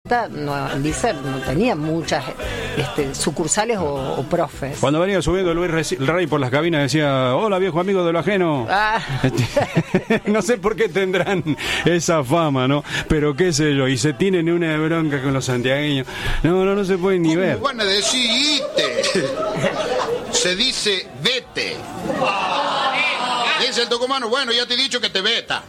Salta, el Lícer no tenía muchas sucursales o profes. Cuando venía subiendo Luis Rey por las cabinas decía: hola viejo amigo de lo ajeno. No sé por qué tendrán esa fama, ¿no? Pero qué sé yo, y se tienen una bronca con los santiagueños. No se puede ni ver. ¿Cómo van a decir ite? Se dice vete. Dice el tucumano: bueno, ya te he dicho que te veta.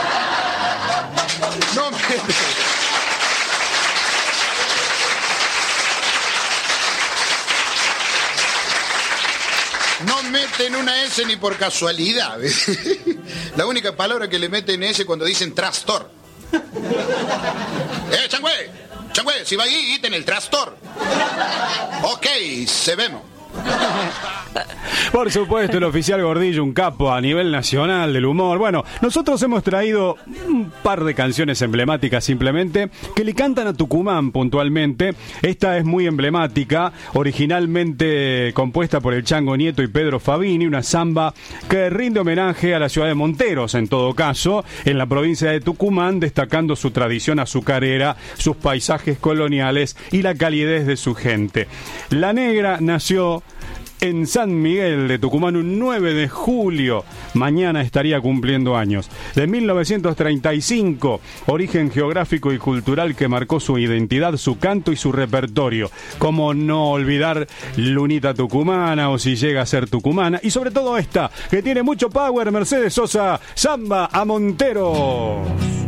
No meten una S ni por casualidad. La única palabra que le meten S cuando dicen trastor. Changüe, si va ahí, íten el trastor. Ok, se vemos. Por supuesto, el oficial Gordillo, un capo a nivel nacional del humor. Bueno, nosotros hemos traído un par de canciones emblemáticas simplemente, que le cantan a Tucumán puntualmente. Esta es muy emblemática, originalmente compuesta por el Chango Nieto y Pedro Fabini, una samba que rinde homenaje a la ciudad de Monteros, en todo caso, en la provincia de Tucumán, destacando su tradición azucarera, sus paisajes coloniales y la calidez de su gente. La Negra nació en San Miguel de Tucumán un 9 de julio. Mañana estaría cumpliendo años. De 1935, origen geográfico y cultural que marcó su identidad, su canto y su repertorio. Cómo no olvidar Lunita Tucumana, o si llega a ser tucumana. Y sobre todo esta, que tiene mucho power, Mercedes Sosa, Samba a Monteros.